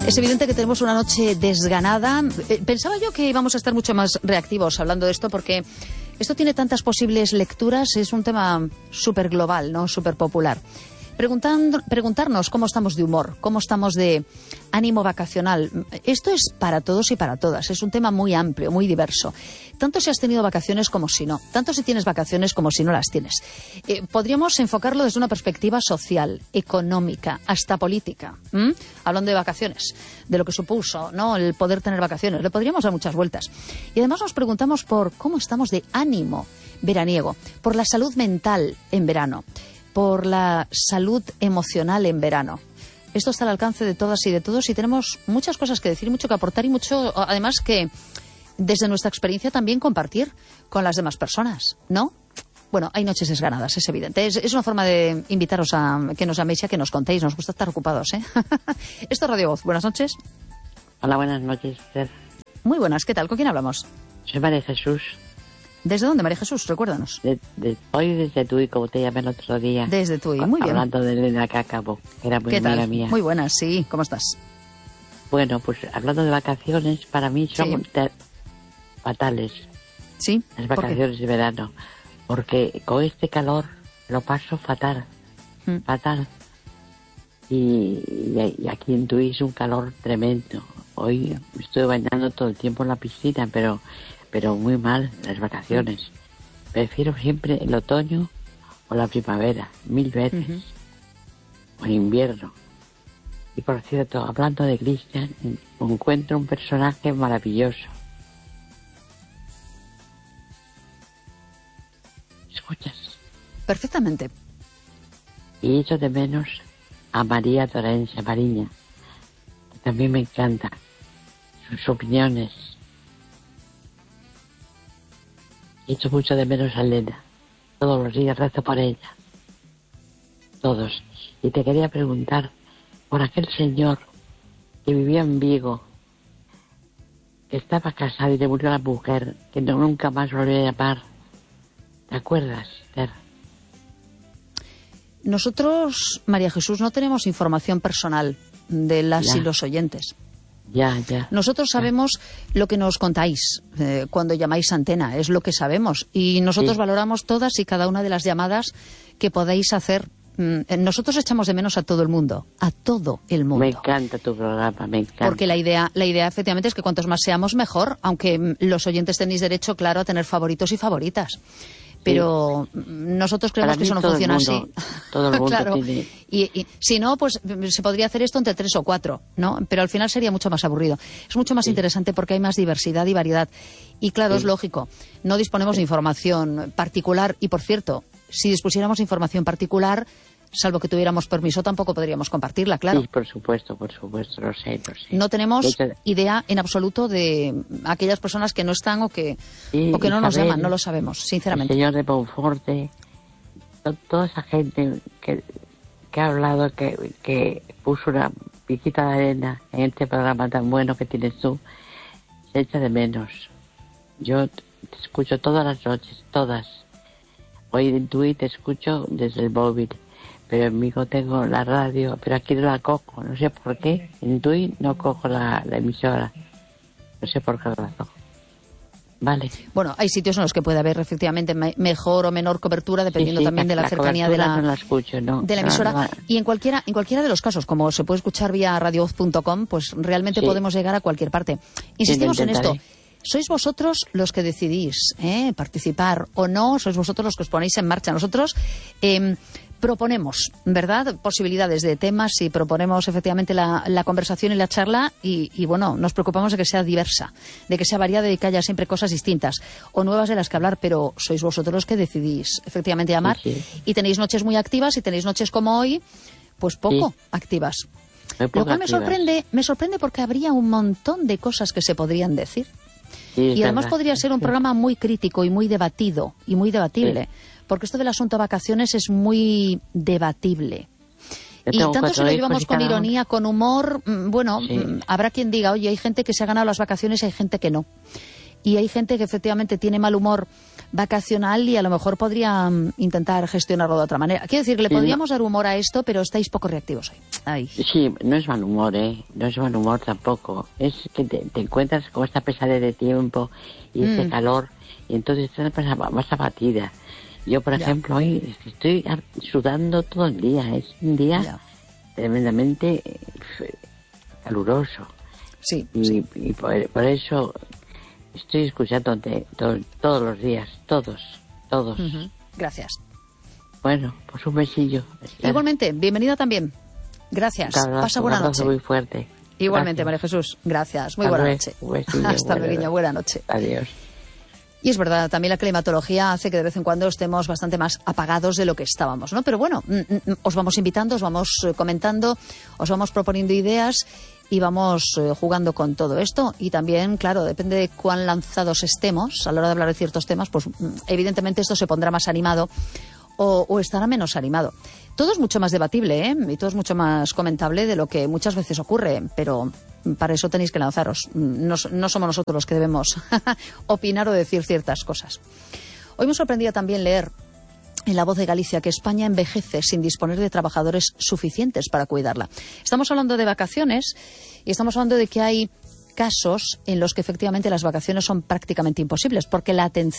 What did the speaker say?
Es evidente que tenemos una noche desganada. Pensaba yo que íbamos a estar mucho más reactivos hablando de esto porque esto tiene tantas posibles lecturas, es un tema súper global, ¿no? Súper popular. Preguntarnos cómo estamos de humor, cómo estamos de ánimo vacacional. Esto es para todos y para todas. Es un tema muy amplio, muy diverso. Tanto si has tenido vacaciones como si no. Tanto si tienes vacaciones como si no las tienes. Podríamos enfocarlo desde una perspectiva social, económica, hasta política. Hablando de vacaciones, de lo que supuso, ¿no?, el poder tener vacaciones. Le podríamos dar muchas vueltas. Y además nos preguntamos por cómo estamos de ánimo veraniego, por la salud mental en verano, por la salud emocional en verano. Esto está al alcance de todas y de todos y tenemos muchas cosas que decir, mucho que aportar y mucho, además, que desde nuestra experiencia también compartir con las demás personas, ¿no? Bueno, hay noches desganadas, es evidente. Es una forma de invitaros a que nos llaméis y a que nos contéis. Nos gusta estar ocupados, ¿eh? Esto es Radio Voz. Buenas noches. Hola, buenas noches, Esther. Muy buenas. ¿Qué tal? ¿Con quién hablamos? Soy María Jesús. ¿Desde dónde, María Jesús? Recuérdanos. Hoy desde Tui, como te llamé el otro día. Desde Tui, muy bien. Hablando de Elena Cácabo, que era muy amiga mía. Muy buenas, sí. ¿Cómo estás? Bueno, pues hablando de vacaciones, para mí son fatales. ¿Sí? Las vacaciones de verano. Porque con este calor lo paso fatal. Fatal. Y aquí en Tui es un calor tremendo. Hoy me estoy bañando todo el tiempo en la piscina, pero muy mal las vacaciones. Prefiero siempre el otoño o la primavera, 1000 veces. O el invierno. Y por cierto, hablando de Cristian, encuentro un personaje maravilloso. ¿Escuchas? Perfectamente. Y echo de menos a María Torencia Mariña, que también me encanta. Sus opiniones. Echo mucho de menos a Elena. Todos los días rezo por ella. Todos. Y te quería preguntar por aquel señor que vivía en Vigo, que estaba casado y le murió la mujer, que nunca más volvió a llamar. ¿Te acuerdas, Ter? Nosotros, María Jesús, no tenemos información personal de las y los oyentes. Ya. Nosotros sabemos lo que nos contáis cuando llamáis a Antena, es lo que sabemos. Y nosotros valoramos todas y cada una de las llamadas que podáis hacer. Nosotros echamos de menos a todo el mundo, a todo el mundo. Me encanta tu programa, me encanta. Porque la idea efectivamente es que cuantos más seamos mejor, aunque los oyentes tenéis derecho, claro, a tener favoritos y favoritas. Pero nosotros creemos que eso no funciona así. Todo el mundo claro. tiene... Y si no, pues se podría hacer esto entre 3 o 4, ¿no? Pero al final sería mucho más aburrido. Es mucho más interesante porque hay más diversidad y variedad. Y claro, es lógico, no disponemos de información particular. Y por cierto, si dispusiéramos información particular, salvo que tuviéramos permiso, tampoco podríamos compartirla, claro. Sí, por supuesto, lo sé. No tenemos idea en absoluto de aquellas personas que no están o que no nos llaman, no lo sabemos, sinceramente. El señor de Bonforte, toda esa gente que ha hablado, que puso una pizquita de arena en este programa tan bueno que tienes tú, se echa de menos. Yo te escucho todas las noches, todas. Hoy en Twitter te escucho desde el móvil. Pero en Vigo tengo la radio, pero aquí no la cojo, no sé por qué. En Tui no cojo la emisora, no sé por qué razón. Vale. Bueno, hay sitios en los que puede haber efectivamente mejor o menor cobertura, dependiendo también de la cercanía de la, no la escucho, no, de la emisora. No. Y en cualquiera de los casos, como se puede escuchar vía radiovoz.com, pues realmente podemos llegar a cualquier parte. Insistimos en esto. Sois vosotros los que decidís participar o no, sois vosotros los que os ponéis en marcha. Nosotros proponemos, ¿verdad?, posibilidades de temas y proponemos efectivamente la conversación y la charla y bueno, nos preocupamos de que sea diversa, de que sea variada y que haya siempre cosas distintas o nuevas de las que hablar, pero sois vosotros los que decidís efectivamente llamar y tenéis noches muy activas y tenéis noches como hoy, pues poco activas. Lo cual me sorprende porque habría un montón de cosas que se podrían decir. Y además podría ser un programa muy crítico y muy debatido y muy debatible, porque esto del asunto vacaciones es muy debatible. Y tanto si lo llevamos con ironía, con humor, habrá quien diga, oye, hay gente que se ha ganado las vacaciones y hay gente que no. Y hay gente que efectivamente tiene mal humor vacacional y a lo mejor podría intentar gestionarlo de otra manera. Quiero decir, le podríamos dar humor a esto, pero estáis poco reactivos hoy. Ay. Sí, no es mal humor, no es mal humor tampoco. Es que te encuentras con esta pesadez de tiempo y este calor, y entonces estás más abatida. Yo, por ejemplo, hoy estoy sudando todo el día. Es un día tremendamente caluroso. Sí. Y por eso estoy escuchándote todos los días, todos. Gracias. Bueno, pues un besillo. Igualmente, bienvenida también. Gracias. Pasa buena noche. Muy fuerte. Igualmente, Gracias. María Jesús. Gracias. Muy buena noche. Hasta luego, buena noche. Adiós. Y es verdad, también la climatología hace que de vez en cuando estemos bastante más apagados de lo que estábamos, ¿no? Pero bueno, os vamos invitando, os vamos comentando, os vamos proponiendo ideas y vamos jugando con todo esto. Y también, claro, depende de cuán lanzados estemos a la hora de hablar de ciertos temas, pues evidentemente esto se pondrá más animado o estará menos animado. Todo es mucho más debatible, y todo es mucho más comentable de lo que muchas veces ocurre, pero para eso tenéis que lanzaros. No somos nosotros los que debemos opinar o decir ciertas cosas. Hoy me sorprendía también leer en La Voz de Galicia que España envejece sin disponer de trabajadores suficientes para cuidarla. Estamos hablando de vacaciones y estamos hablando de que hay casos en los que efectivamente las vacaciones son prácticamente imposibles porque la atención